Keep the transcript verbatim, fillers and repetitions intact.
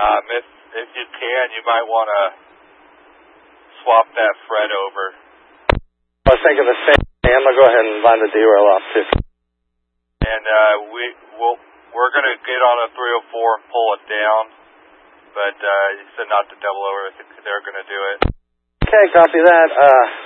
Um, if, if you can, you might want to swap that Fred over. I was thinking the same thing. I'm going to go ahead and line the derail off, too. And uh, we, we'll, we're going to get on a three oh four and pull it down, but uh, you said not to double over. I think they're going to do it. Okay, copy that. Uh...